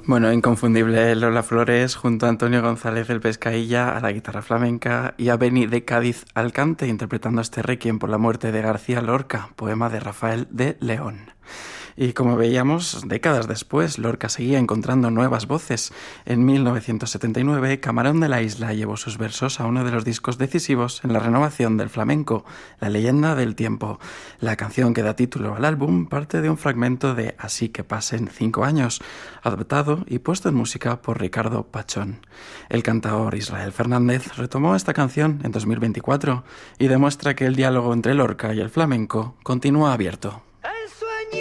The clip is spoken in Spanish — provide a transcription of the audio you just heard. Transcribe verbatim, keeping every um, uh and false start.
Bueno, inconfundible Lola Flores junto a Antonio González del Pescailla a la guitarra flamenca y a Beni de Cádiz al cante interpretando este requiem por la muerte de García Lorca, poema de Rafael de León. Y como veíamos, décadas después, Lorca seguía encontrando nuevas voces. En mil novecientos setenta y nueve, Camarón de la Isla llevó sus versos a uno de los discos decisivos en la renovación del flamenco, La leyenda del tiempo. La canción que da título al álbum parte de un fragmento de Así que pasen cinco años, adaptado y puesto en música por Ricardo Pachón. El cantaor Israel Fernández retomó esta canción en dos mil veinticuatro y demuestra que el diálogo entre Lorca y el flamenco continúa abierto.